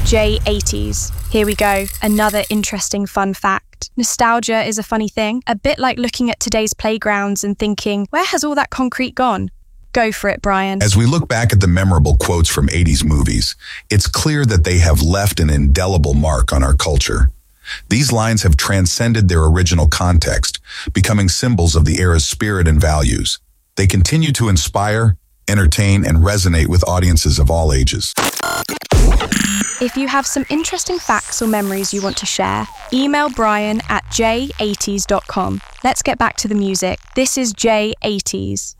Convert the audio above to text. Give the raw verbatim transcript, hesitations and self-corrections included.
J eighties. Here we go, another interesting fun fact. Nostalgia is a funny thing, a bit like looking at today's playgrounds and thinking, where has all that concrete gone? Go for it, Brian. As we look back at the memorable quotes from eighties movies, it's clear that they have left an indelible mark on our culture. These lines have transcended their original context, becoming symbols of the era's spirit and values. They continue to inspire, entertain, and resonate with audiences of all ages. If you have some interesting facts or memories you want to share, email Brian at j eighties dot com. Let's get back to the music. This is J eighties.